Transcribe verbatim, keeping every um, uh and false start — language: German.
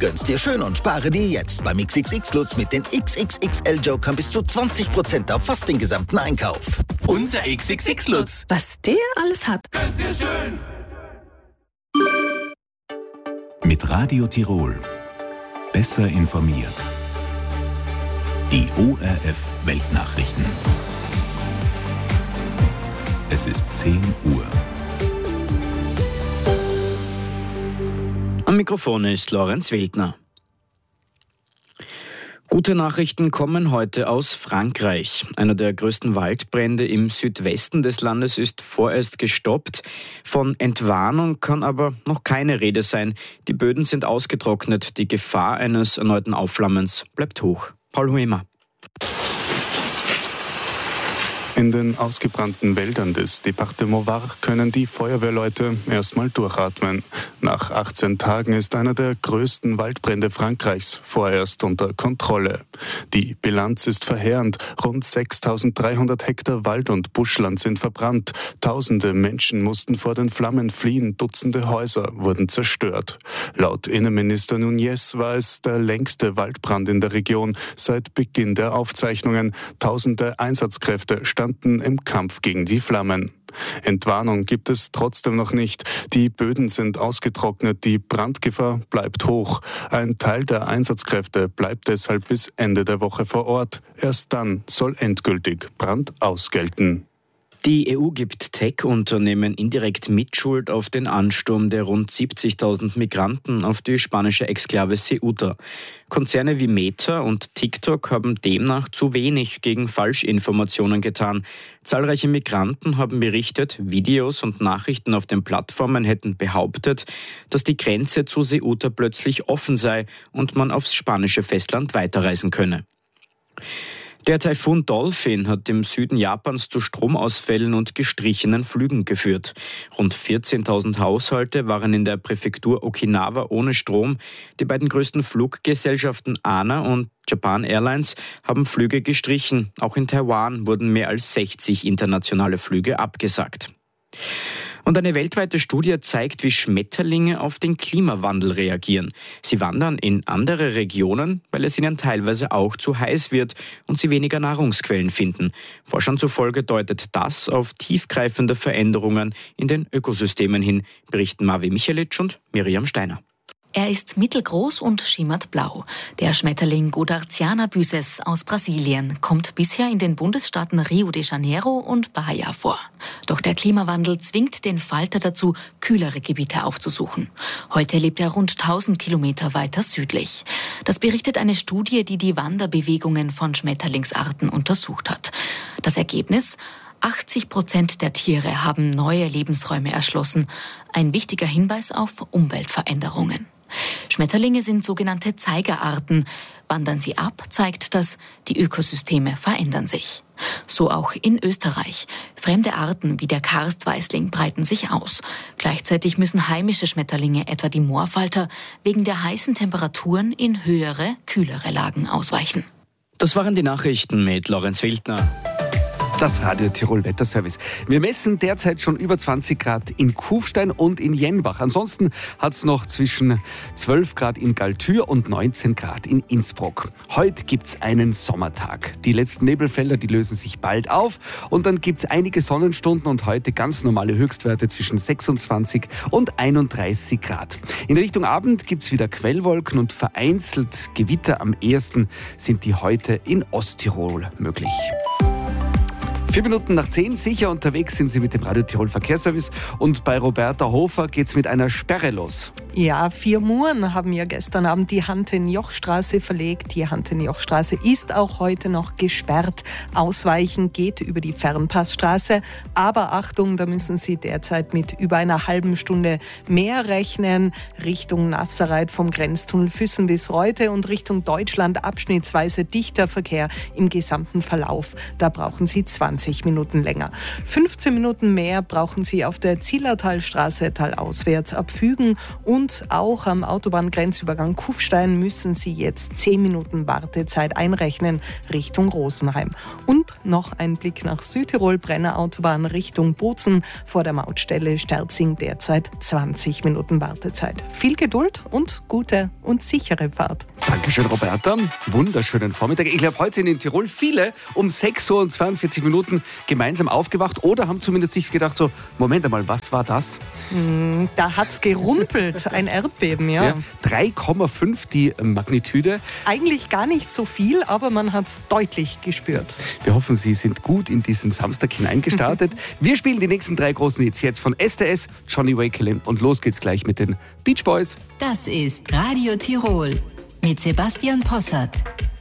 Gönn's dir schön und spare dir jetzt beim X X X-Lutz mit den X X X L-Jokern bis zu zwanzig Prozent auf fast den gesamten Einkauf. Unser X X X-Lutz. Was der alles hat. Gönn's dir schön. Mit Radio Tirol. Besser informiert. Die O R F Weltnachrichten. Es ist zehn Uhr. Am Mikrofon ist Lorenz Wildner. Gute Nachrichten kommen heute aus Frankreich. Einer der größten Waldbrände im Südwesten des Landes ist vorerst gestoppt. Von Entwarnung kann aber noch keine Rede sein. Die Böden sind ausgetrocknet. Die Gefahr eines erneuten Aufflammens bleibt hoch. Paul Huemer. In den ausgebrannten Wäldern des Département Var können die Feuerwehrleute erstmal durchatmen. Nach achtzehn Tagen ist einer der größten Waldbrände Frankreichs vorerst unter Kontrolle. Die Bilanz ist verheerend. Rund sechstausenddreihundert Hektar Wald- und Buschland sind verbrannt. Tausende Menschen mussten vor den Flammen fliehen. Dutzende Häuser wurden zerstört. Laut Innenminister Nunez war es der längste Waldbrand in der Region seit Beginn der Aufzeichnungen. Tausende Einsatzkräfte standen im Kampf gegen die Flammen. Entwarnung gibt es trotzdem noch nicht. Die Böden sind ausgetrocknet, die Brandgefahr bleibt hoch. Ein Teil der Einsatzkräfte bleibt deshalb bis Ende der Woche vor Ort. Erst dann soll endgültig Brand ausgelten. Die E U gibt Tech-Unternehmen indirekt Mitschuld auf den Ansturm der rund siebzigtausend Migranten auf die spanische Exklave Ceuta. Konzerne wie Meta und TikTok haben demnach zu wenig gegen Falschinformationen getan. Zahlreiche Migranten haben berichtet, Videos und Nachrichten auf den Plattformen hätten behauptet, dass die Grenze zu Ceuta plötzlich offen sei und man aufs spanische Festland weiterreisen könne. Der Taifun Dolphin hat im Süden Japans zu Stromausfällen und gestrichenen Flügen geführt. Rund vierzehntausend Haushalte waren in der Präfektur Okinawa ohne Strom. Die beiden größten Fluggesellschaften A N A und Japan Airlines haben Flüge gestrichen. Auch in Taiwan wurden mehr als sechzig internationale Flüge abgesagt. Und eine weltweite Studie zeigt, wie Schmetterlinge auf den Klimawandel reagieren. Sie wandern in andere Regionen, weil es ihnen teilweise auch zu heiß wird und sie weniger Nahrungsquellen finden. Forschern zufolge deutet das auf tiefgreifende Veränderungen in den Ökosystemen hin, berichten Marvi Michelic und Miriam Steiner. Er ist mittelgroß und schimmert blau. Der Schmetterling Godarziana byses aus Brasilien kommt bisher in den Bundesstaaten Rio de Janeiro und Bahia vor. Doch der Klimawandel zwingt den Falter dazu, kühlere Gebiete aufzusuchen. Heute lebt er rund tausend Kilometer weiter südlich. Das berichtet eine Studie, die die Wanderbewegungen von Schmetterlingsarten untersucht hat. Das Ergebnis: achtzig Prozent der Tiere haben neue Lebensräume erschlossen. Ein wichtiger Hinweis auf Umweltveränderungen. Schmetterlinge sind sogenannte Zeigerarten. Wandern sie ab, zeigt das, die Ökosysteme verändern sich. So auch in Österreich. Fremde Arten wie der Karstweißling breiten sich aus. Gleichzeitig müssen heimische Schmetterlinge, etwa die Moorfalter, wegen der heißen Temperaturen in höhere, kühlere Lagen ausweichen. Das waren die Nachrichten mit Lorenz Wildner. Das Radio Tirol Wetterservice. Wir messen derzeit schon über zwanzig Grad in Kufstein und in Jenbach. Ansonsten hat es noch zwischen zwölf Grad in Galtür und neunzehn Grad in Innsbruck. Heute gibt es einen Sommertag. Die letzten Nebelfelder, die lösen sich bald auf und dann gibt es einige Sonnenstunden und heute ganz normale Höchstwerte zwischen sechsundzwanzig und einunddreißig Grad. In Richtung Abend gibt es wieder Quellwolken und vereinzelt Gewitter. Am ehesten sind die heute in Osttirol möglich. Vier Minuten nach zehn, sicher unterwegs sind Sie mit dem Radio Tirol Verkehrsservice und bei Roberta Hofer geht's mit einer Sperre los. Ja, vier Muren haben ja gestern Abend die Hanten-Joch-Straße verlegt. Die Hanten-Joch-Straße ist auch heute noch gesperrt. Ausweichen geht über die Fernpassstraße. Aber Achtung, da müssen Sie derzeit mit über einer halben Stunde mehr rechnen. Richtung Nasserreit vom Grenztunnel Füssen bis Reute und Richtung Deutschland abschnittsweise dichter Verkehr im gesamten Verlauf. Da brauchen Sie zwanzig zwanzig Minuten länger. fünfzehn Minuten mehr brauchen Sie auf der Zillertalstraße talauswärts ab Fügen und auch am Autobahngrenzübergang Kufstein müssen Sie jetzt zehn Minuten Wartezeit einrechnen Richtung Rosenheim. Und noch ein Blick nach Südtirol, Brenner Autobahn Richtung Bozen, vor der Mautstelle Sterzing derzeit zwanzig Minuten Wartezeit. Viel Geduld und gute und sichere Fahrt. Dankeschön, Roberta. Wunderschönen Vormittag. Ich glaube, heute sind in Tirol viele um sechs Uhr und zweiundvierzig Minuten gemeinsam aufgewacht oder haben zumindest sich gedacht so, Moment einmal, was war das? Mm, da hat's gerumpelt, ein Erdbeben, ja. ja drei Komma fünf die Magnitude. Eigentlich gar nicht so viel, aber man hat's deutlich gespürt. Wir hoffen, Sie sind gut in diesen Samstag hineingestartet. Wir spielen die nächsten drei großen Hits jetzt von S T S, Johnny Wakelin und los geht's gleich mit den Beach Boys. Das ist Radio Tirol mit Sebastian Possart.